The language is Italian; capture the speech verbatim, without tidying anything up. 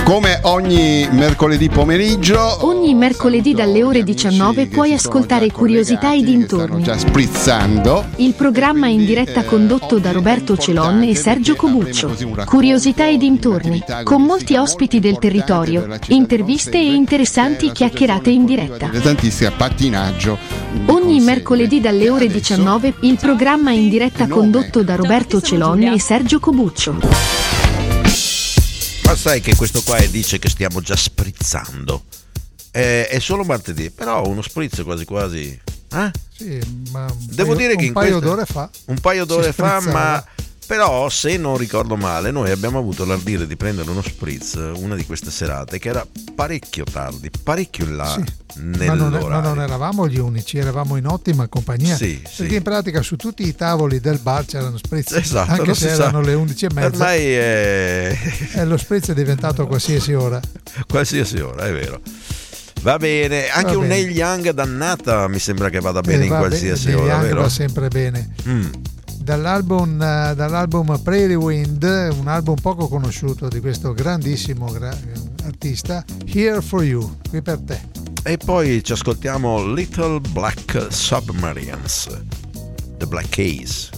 Come ogni mercoledì pomeriggio, Ogni mercoledì dalle ore diciannove puoi ascoltare Curiosità e dintorni. Stanno già sprizzando. Il programma in diretta condotto da Roberto Celon e Sergio Cobuccio. Curiosità e dintorni, con molti ospiti del territorio, interviste e interessanti chiacchierate in diretta. Interessantissima, pattinaggio. Ogni mercoledì dalle ore diciannove il programma in diretta condotto da Roberto Celon e Sergio Cobuccio. Ma sai che questo qua dice che stiamo già sprizzando? È, è solo martedì, però uno spritz quasi quasi. Eh? Sì, ma un Devo paio, dire che un in paio questa- d'ore fa. Un paio d'ore si fa, sprizzava. ma però se non ricordo male, noi abbiamo avuto l'ardire di prendere uno spritz una di queste serate che era parecchio tardi, parecchio in là Sì, ma non, ma nell'orario. non eravamo gli unici, eravamo in ottima compagnia. Sì, perché sì. in pratica su tutti i tavoli del bar c'erano spritz, Esatto, anche non se si sa. erano le undici e mezza. Ormai è E lo spritz è diventato a qualsiasi ora. qualsiasi ora, è vero. Va bene, anche Va un bene. Neil Young dannata mi sembra che vada bene Eh, in va qualsiasi bene, ora, Neil Young vero? va sempre bene. Mm. Dall'album, eh, dall'album Prairie Wind, un album poco conosciuto di questo grandissimo gra- artista, Here for You, qui per te. E poi ci ascoltiamo Little Black Submarines, The Black Keys.